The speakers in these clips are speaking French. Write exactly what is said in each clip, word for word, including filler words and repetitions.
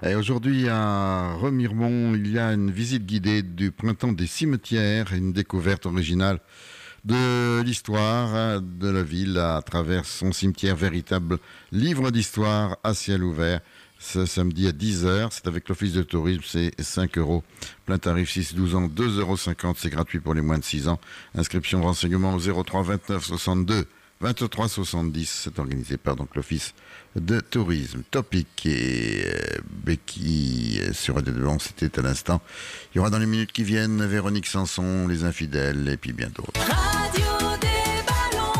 Et aujourd'hui à Remiremont, il y a une visite guidée du printemps des cimetières, une découverte originale de l'histoire de la ville à travers son cimetière, véritable livre d'histoire à ciel ouvert. Ce samedi à dix heures, c'est avec l'office de tourisme, c'est cinq euros. Plein tarif six douze ans, deux euros cinquante, c'est gratuit pour les moins de six ans. Inscription, renseignement au zéro trois vingt-neuf soixante-deux vingt-trois soixante-dix. C'est organisé par donc l'office de tourisme. Topic et euh, Becky euh, sur Radio Delon, c'était à l'instant. Il y aura dans les minutes qui viennent Véronique Sanson, Les Infidèles et puis bien d'autres. Radio des ballons,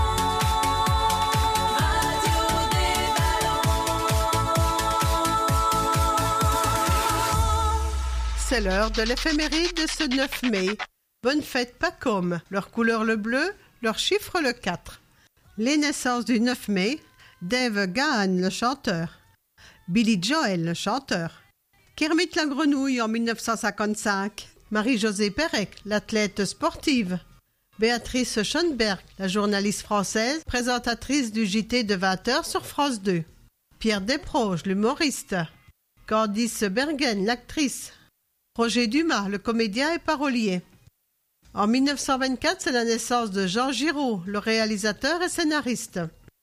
Radio des ballons. C'est l'heure de l'éphéméride de ce neuf mai. Bonne fête Pacôme, leur couleur le bleu, leur chiffre le quatre. Les naissances du neuf mai, Dave Gahan, le chanteur. Billy Joel, le chanteur. Kermit la grenouille en mille neuf cent cinquante-cinq. Marie-Josée Pérec, l'athlète sportive. Béatrice Schoenberg, la journaliste française, présentatrice du J T de vingt heures sur France deux. Pierre Desproges, l'humoriste. Candice Bergen, l'actrice. Roger Dumas, le comédien et parolier. En mille neuf cent vingt-quatre, c'est la naissance de Jean Giraud, le réalisateur et scénariste.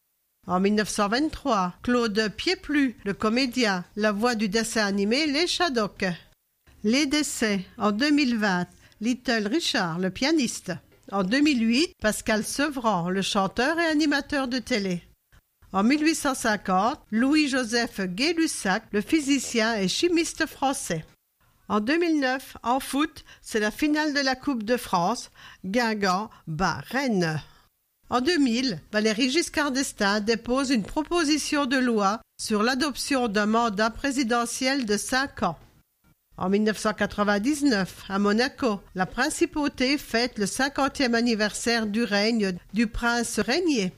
En mille neuf cent vingt-trois, Claude Pieplu, le comédien, la voix du dessin animé Les Shadocks. Les décès, en deux mille vingt, Little Richard, le pianiste. En deux mille huit, Pascal Sevran, le chanteur et animateur de télé. En mille huit cent cinquante, Louis-Joseph Gay-Lussac, le physicien et chimiste français. En deux mille neuf, en foot, c'est la finale de la Coupe de France, Guingamp bat Rennes. En deux mille, Valéry Giscard d'Estaing dépose une proposition de loi sur l'adoption d'un mandat présidentiel de cinq ans. En mille neuf cent quatre-vingt-dix-neuf, à Monaco, la principauté fête le cinquantième anniversaire du règne du prince régnier.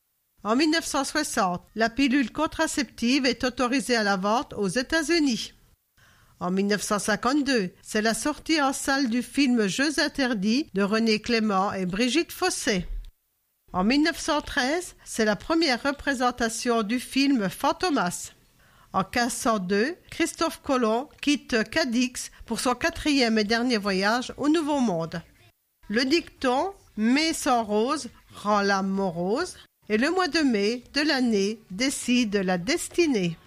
En mille neuf cent soixante, la pilule contraceptive est autorisée à la vente aux États-Unis. En mille neuf cent cinquante-deux, c'est la sortie en salle du film Jeux interdits de René Clément et Brigitte Fossé. En mille neuf cent treize, c'est la première représentation du film Fantomas. En quinze cent deux, Christophe Colomb quitte Cadix pour son quatrième et dernier voyage au Nouveau Monde. Le dicton « Mai sans rose rend l'âme morose » et le mois de mai de l'année décide la destinée.